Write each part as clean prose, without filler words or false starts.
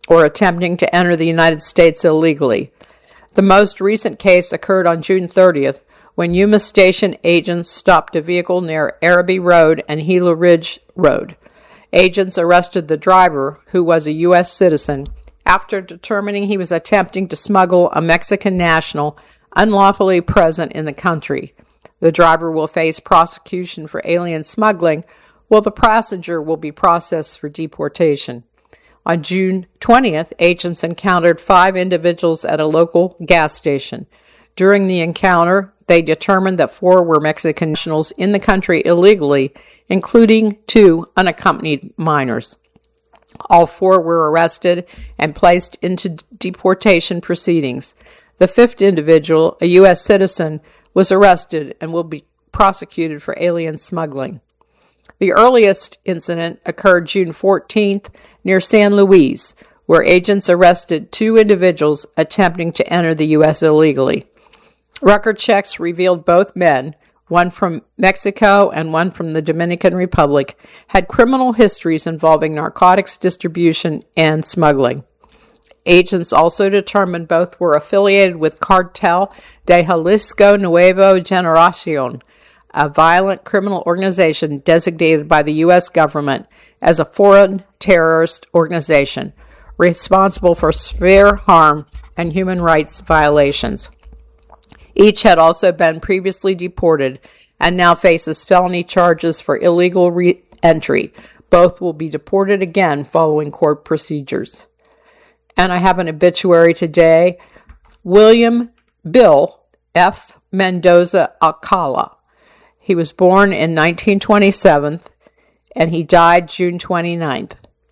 or attempting to enter the United States illegally. The most recent case occurred on June 30th when Yuma Station agents stopped a vehicle near Araby Road and Gila Ridge Road. Agents arrested the driver, who was a U.S. citizen, after determining he was attempting to smuggle a Mexican national unlawfully present in the country. The driver will face prosecution for alien smuggling, while the passenger will be processed for deportation. On June 20th, agents encountered 5 individuals at a local gas station. During the encounter, they determined that 4 were Mexican nationals in the country illegally, including 2 unaccompanied minors. All 4 were arrested and placed into deportation proceedings. The 5th individual, a U.S. citizen, was arrested and will be prosecuted for alien smuggling. The earliest incident occurred June 14th near San Luis, where agents arrested 2 individuals attempting to enter the U.S. illegally. Record checks revealed both men, one from Mexico and one from the Dominican Republic, had criminal histories involving narcotics distribution and smuggling. Agents also determined both were affiliated with Cartel de Jalisco Nueva Generación, a violent criminal organization designated by the U.S. government as a foreign terrorist organization responsible for severe harm and human rights violations. Each had also been previously deported and now faces felony charges for illegal re-entry. Both will be deported again following court procedures. And I have an obituary today. William Bill F. Mendoza Alcala. He was born in 1927 and he died June 29th.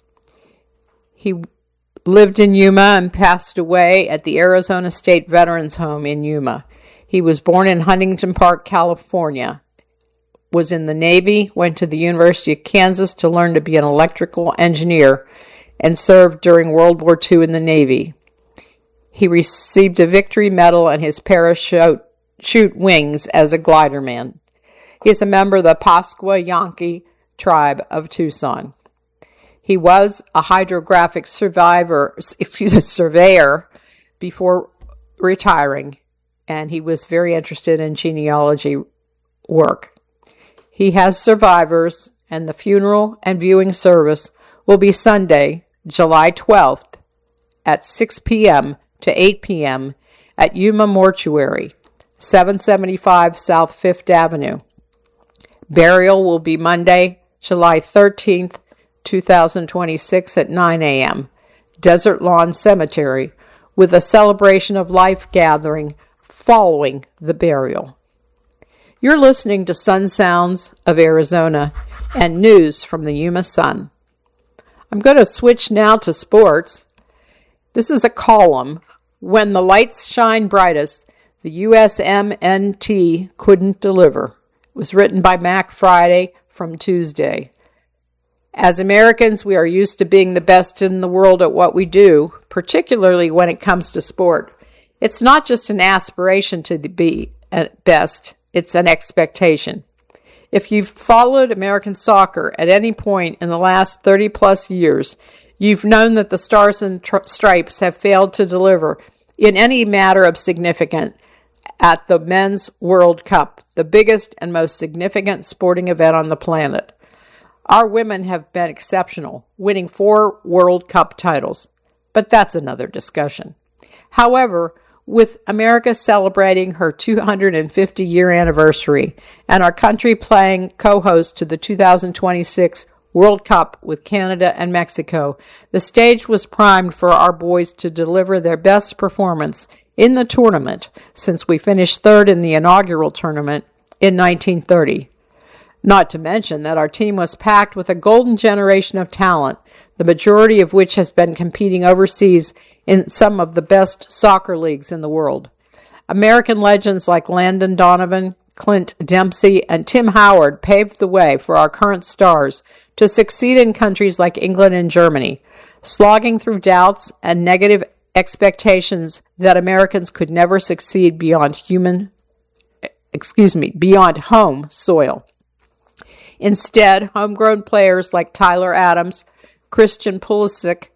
He lived in Yuma and passed away at the Arizona State Veterans Home in Yuma. He was born in Huntington Park, California, was in the Navy, went to the University of Kansas to learn to be an electrical engineer, and served during World War II in the Navy. He received a Victory Medal and his parachute wings as a gliderman. He is a member of the Pascua Yankee tribe of Tucson. He was a hydrographic surveyor before retiring, and he was very interested in genealogy work. He has survivors, and the funeral and viewing service will be Sunday, July 12th at 6 p.m. to 8 p.m. at Yuma Mortuary, 775 South 5th Avenue. Burial will be Monday, July 13th, 2026 at 9 a.m. Desert Lawn Cemetery, with a celebration of life gathering following the burial. You're listening to Sun Sounds of Arizona and news from the Yuma Sun. I'm going to switch now to sports. This is a column. When the lights shine brightest, the USMNT couldn't deliver. It was written by Mac Friday from Tuesday. As Americans, we are used to being the best in the world at what we do, particularly when it comes to sport. It's not just an aspiration to be at best, it's an expectation. If you've followed American soccer at any point in the last 30-plus years, you've known that the Stars and Stripes have failed to deliver in any matter of significance at the Men's World Cup, the biggest and most significant sporting event on the planet. Our women have been exceptional, winning 4 World Cup titles, but that's another discussion. However, with America celebrating her 250-year anniversary and our country playing co-host to the 2026 World Cup with Canada and Mexico, the stage was primed for our boys to deliver their best performance in the tournament since we finished third in the inaugural tournament in 1930. Not to mention that our team was packed with a golden generation of talent, the majority of which has been competing overseas in some of the best soccer leagues in the world. American legends like Landon Donovan, Clint Dempsey, and Tim Howard paved the way for our current stars to succeed in countries like England and Germany, slogging through doubts and negative expectations that Americans could never succeed beyond home soil. Instead, homegrown players like Tyler Adams, Christian Pulisic,